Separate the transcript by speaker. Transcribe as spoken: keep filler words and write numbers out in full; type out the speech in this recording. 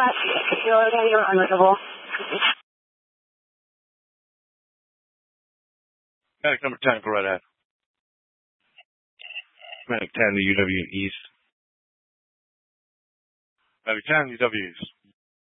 Speaker 1: West, you're you're unreachable.
Speaker 2: Medic number ten, go right ahead. Medic ten, the U W East. Medic ten, U W East.